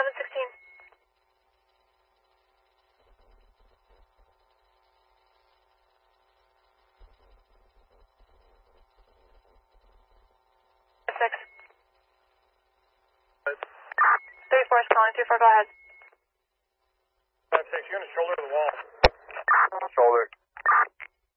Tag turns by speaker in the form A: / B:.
A: 1116. Six. 34 is calling 24, go ahead.
B: 5-6, you're going to shoulder the wall.
C: Shoulder.